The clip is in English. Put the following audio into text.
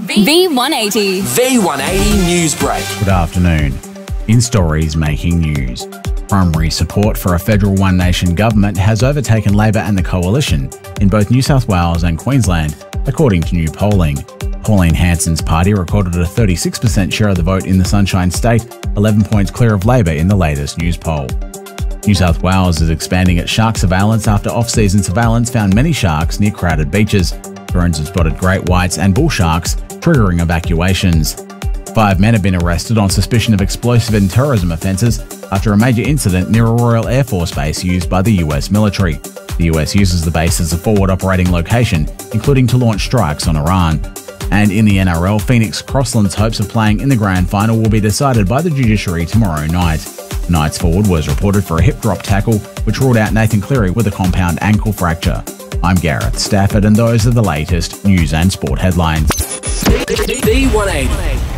V180. V180 News Break. Good afternoon. In stories making news, primary support for a federal One Nation government has overtaken Labor and the Coalition in both New South Wales and Queensland, according to new polling. Pauline Hanson's party recorded a 36% share of the vote in the Sunshine State, 11 points clear of Labor in the latest news poll. New South Wales is expanding its shark surveillance after off-season surveillance found many sharks near crowded beaches. Drones have spotted great whites and bull sharks, triggering evacuations. 5 men have been arrested on suspicion of explosive and terrorism offences after a major incident near a Royal Air Force base used by the US military. The US uses the base as a forward operating location, including to launch strikes on Iran. And in the NRL, Phoenix Crossland's hopes of playing in the grand final will be decided by the judiciary tomorrow night. Knights forward was reported for a hip drop tackle, which ruled out Nathan Cleary with a compound ankle fracture. I'm Gareth Stafford, and those are the latest news and sport headlines. V180.